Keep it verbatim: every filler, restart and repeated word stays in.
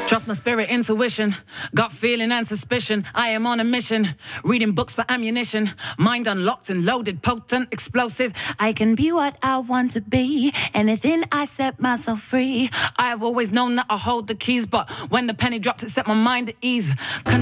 Trust my spirit, intuition, gut feeling and suspicion. I am on a mission, reading books for ammunition. Mind unlocked and loaded, potent, explosive. I can be what I want to be, anything I set myself free. I have always known that I hold the keys, but when the penny dropped, it set my mind at ease.